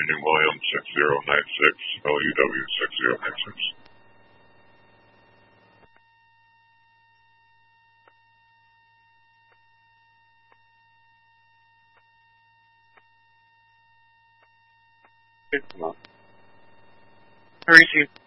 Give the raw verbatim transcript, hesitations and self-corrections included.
Union William six zero nine six, L U W six zero nine six. Where is he?